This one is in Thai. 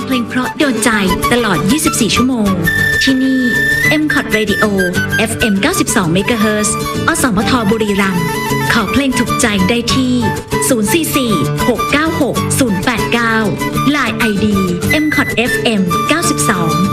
เพลงเพราะโดนใจตลอด 24 ชั่วโมง ที่นี่ MCOT Radio FM 92 MHz อสมทบุรีรัมย์ขอเพลงถูกใจได้ที่ 044 696 089 Line ID MCOT FM 92